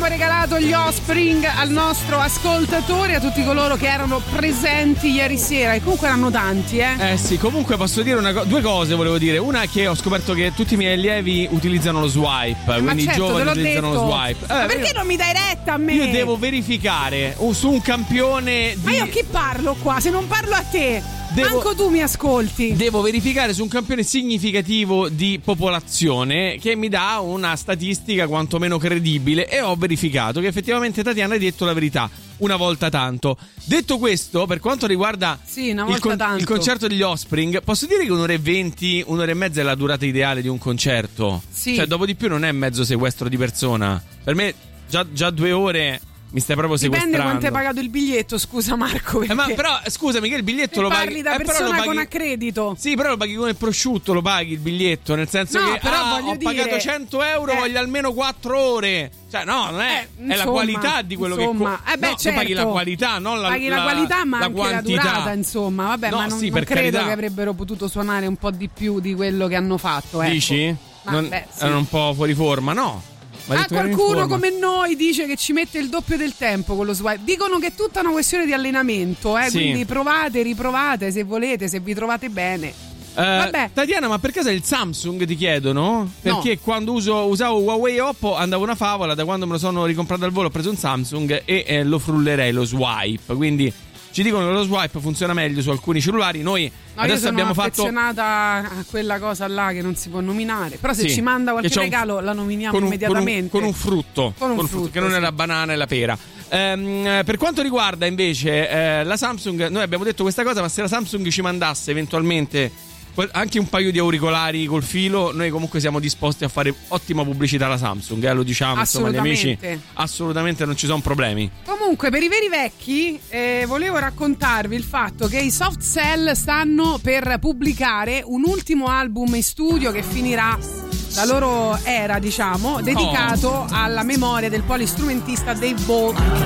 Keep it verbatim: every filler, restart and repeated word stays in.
abbiamo regalato gli Offspring al nostro ascoltatore, a tutti coloro che erano presenti ieri sera, e comunque erano tanti, eh. Eh sì, comunque posso dire una co- due cose, volevo dire. Una, che ho scoperto che tutti i miei allievi utilizzano lo swipe, Eh, quindi certo, i giovani utilizzano detto. lo swipe. Eh, Ma perché io, non mi dai retta a me? io devo verificare uh, su un campione di... Ma io chi parlo qua? Se non parlo a te, Devo, manco tu mi ascolti. Devo verificare su un campione significativo di popolazione che mi dà una statistica quantomeno credibile, e ho verificato che effettivamente Tatiana ha detto la verità una volta tanto. Detto questo, per quanto riguarda sì, una il, volta con- tanto. il concerto degli Offspring, posso dire che un'ora e venti, un'ora e mezza è la durata ideale di un concerto. Sì. Cioè, dopo di più non è mezzo sequestro di persona. Per me già, già due ore mi stai proprio sequestrando. Dipende quanto hai pagato il biglietto, scusa Marco. Eh, ma però scusami, che il biglietto e lo paghi. parli da eh, però persona lo paghi, con accredito. Sì, però lo paghi come il prosciutto, lo paghi il biglietto. Nel senso no, che però ah, voglio ho dire, pagato cento euro, eh, voglio almeno quattro ore. Cioè, no, non è. Eh, è la insomma, qualità di quello insomma. che. Eh beh, no, certo. tu paghi la qualità, non la Paghi la, la qualità, ma la anche quantità. la durata, insomma. Vabbè, no, ma non, sì, non per credo carità. che avrebbero potuto suonare un po' di più di quello che hanno fatto. Ecco. Dici? Ma Non, beh, sì. erano un po' fuori forma, no? Ma Ah, qualcuno come noi dice che ci mette il doppio del tempo con lo swipe. Dicono che è tutta una questione di allenamento, eh? Sì. Quindi provate, riprovate se volete, se vi trovate bene. Eh, Vabbè. Tatiana, ma per caso è il Samsung, ti chiedono? Perché No. quando uso, usavo Huawei e Oppo andavo una favola. Da quando me lo sono ricomprato al volo ho preso un Samsung e eh, lo frullerei lo swipe. Quindi ci dicono che lo swipe funziona meglio su alcuni cellulari. Noi No, adesso io sono abbiamo fatto affezionata a quella cosa là che non si può nominare. Però se Sì, ci manda qualche che c'è un- regalo la nominiamo con un, immediatamente. con un, con un frutto, Con un con frutto, che non sì. è la banana e la pera. Ehm, per quanto riguarda invece eh, la Samsung, noi abbiamo detto questa cosa, ma se la Samsung ci mandasse eventualmente anche un paio di auricolari col filo, noi comunque siamo disposti a fare ottima pubblicità alla Samsung, eh, lo diciamo, insomma, gli amici, assolutamente non ci sono problemi. Comunque, per i veri vecchi, eh, volevo raccontarvi il fatto che i Soft Cell stanno per pubblicare un ultimo album in studio che finirà la loro era, diciamo, dedicato Oh. alla memoria del polistrumentista Dave Ball.